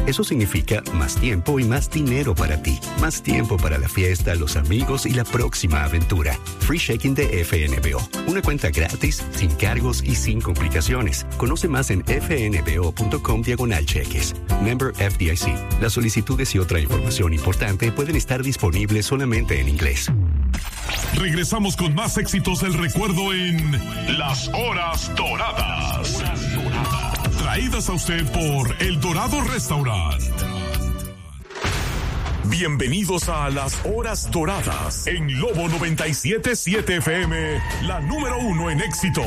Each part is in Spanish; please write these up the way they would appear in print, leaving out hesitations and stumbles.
Eso significa más tiempo y más dinero para ti. Más tiempo para la fiesta, los amigos y la próxima aventura. Free Checking de FNBO. Una cuenta gratis, sin cargos y sin complicaciones. Conoce más en fnbo.com/cheques. Member FDIC. Las solicitudes y otra información importante pueden estar disponibles solamente en inglés. Regresamos con más éxitos del recuerdo en Las Horas Doradas. Traídas a usted por El Dorado Restaurant. Bienvenidos a Las Horas Doradas en Lobo 97.7 FM, la número 1 en éxitos.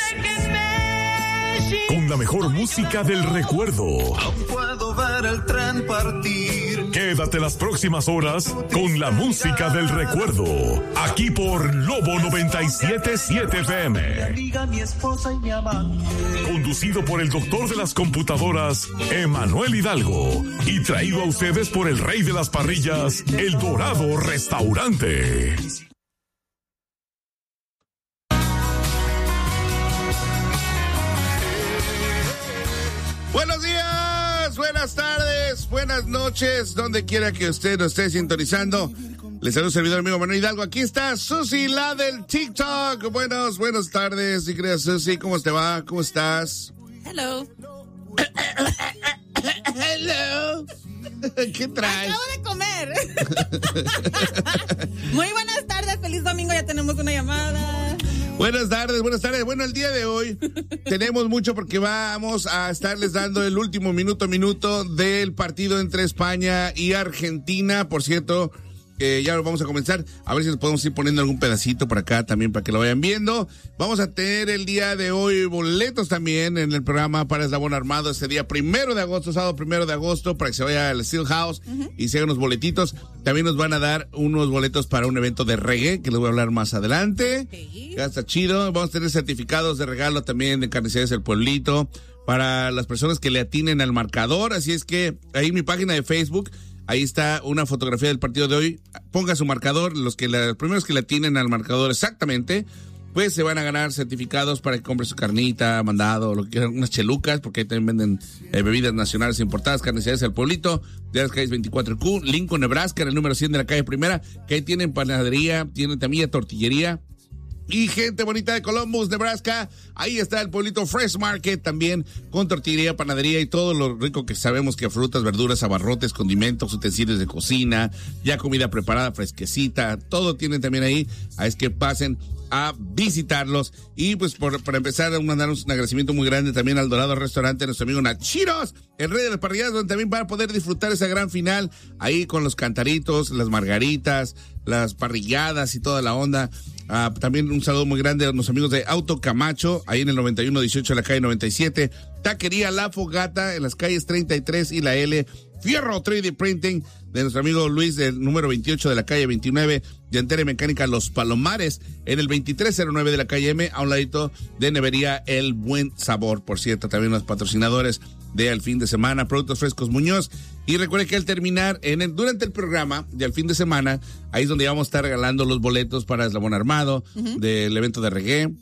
Con la mejor música del recuerdo. Aún puedo ver el tren partir. Quédate las próximas horas con la música del recuerdo. Aquí por Lobo 97.7 FM. Mi esposa y mi amante. Conducido por el doctor de las computadoras, Emanuel Hidalgo. Y traído a ustedes por el rey de las parrillas, El Dorado Restaurante. Buenos días, buenas tardes, buenas noches, donde quiera que usted nos esté sintonizando. Les saluda el servidor amigo Manuel Hidalgo. Aquí está Susi, la del TikTok. Buenas tardes, mi querida Susi. ¿Cómo te va? ¿Cómo estás? Hello. Hello. ¿Qué traes? Acabo de comer. Muy buenas tardes, feliz domingo, ya tenemos una llamada. Buenas tardes. Bueno, el día de hoy tenemos mucho porque vamos a estarles dando el último minuto del partido entre España y Argentina. Por cierto, ya lo vamos a comenzar. A ver si nos podemos ir poniendo algún pedacito por acá también para que lo vayan viendo. Vamos a tener el día de hoy boletos también en el programa para Eslabón Armado ese día 1 de agosto, sábado 1 de agosto, para que se vaya al Steel House y se hagan unos boletitos. También nos van a dar unos boletos para un evento de reggae que les voy a hablar más adelante. Ya está chido. Vamos a tener certificados de regalo también de Carnicerías del Pueblito para las personas que le atinen al marcador. Así es que ahí en mi página de Facebook, ahí está una fotografía del partido de hoy. Ponga su marcador. Los primeros que le atinen al marcador exactamente, pues se van a ganar certificados para que compre su carnita, mandado, lo que quieran, unas chelucas, porque ahí también venden bebidas nacionales importadas, Carnicerías del Pueblito, de las calles 24Q, Lincoln, Nebraska, en el número 100 de la calle Primera, que ahí tienen panadería, tienen también tortillería. Y gente bonita de Columbus, Nebraska, ahí está el pueblito Fresh Market también, con tortillería, panadería y todo lo rico que sabemos que frutas, verduras, abarrotes, condimentos, utensilios de cocina, ya comida preparada, fresquecita, todo tienen también ahí. Es que pasen a visitarlos. Y pues para empezar, mandarnos un agradecimiento muy grande también al Dorado Restaurante, nuestro amigo Nachiros, el rey de las parrilladas, donde también van a poder disfrutar esa gran final ahí con los cantaritos, las margaritas, las parrilladas y toda la onda. También un saludo muy grande a los amigos de Auto Camacho, ahí en el 9118 de la calle 97. Taquería La Fogata en las calles 33 y la L. Fierro 3D Printing de nuestro amigo Luis, del número 28 de la calle 29. Llantera y Mecánica Los Palomares en el 2309 de la calle M, a un ladito de Nevería El Buen Sabor. Por cierto, también los patrocinadores de Al Fin de Semana, Productos Frescos Muñoz. Y recuerde que al terminar, durante el programa de Al Fin de Semana, ahí es donde vamos a estar regalando los boletos para Eslabón Armado, del evento de reggae,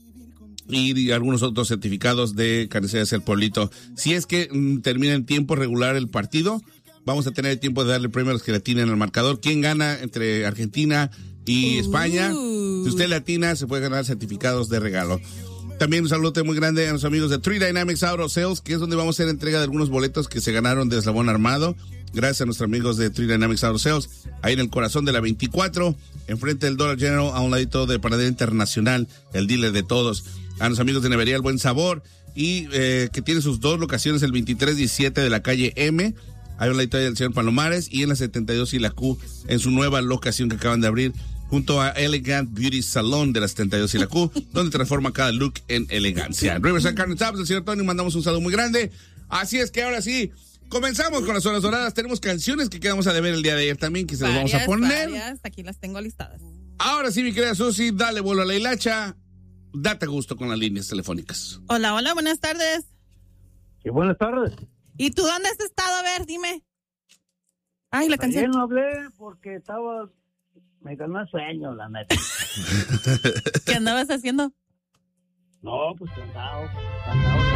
y algunos otros certificados de Carnicerías del Pueblito. Si es que termina en tiempo regular el partido, vamos a tener el tiempo de darle premios a los que le atinen al marcador. ¿Quién gana entre Argentina y España? Si usted le atina, se puede ganar certificados de regalo. También un saludo muy grande a los amigos de Three Dynamics Auto Sales, que es donde vamos a hacer entrega de algunos boletos que se ganaron de Eslabón Armado. Gracias a nuestros amigos de Three Dynamics Auto Sales, ahí en el corazón de la 24, enfrente del Dollar General, a un ladito de Panadería Internacional, el dealer de todos. A los amigos de Nevería El Buen Sabor, y que tiene sus dos locaciones, el 2317 de la calle M, hay un ladito del señor Palomares, y en la 72 y la Q, en su nueva locación que acaban de abrir, junto a Elegant Beauty Salon de las 72 y la Q, donde transforma cada look en elegancia. En Riverside Carne Shops, el señor Tony, mandamos un saludo muy grande. Así es que ahora sí, comenzamos con las horas doradas. Tenemos canciones que quedamos a deber el día de ayer también, que se las vamos a poner. Aquí las tengo listadas. Ahora sí, mi querida Susi, dale vuelo a la hilacha. Date gusto con las líneas telefónicas. Hola, buenas tardes. Sí, buenas tardes. ¿Y tú dónde has estado? A ver, dime. Ay, la canción. Ayer no hablé porque me ganó el sueño, la neta. ¿Qué andabas haciendo? No, pues cantado.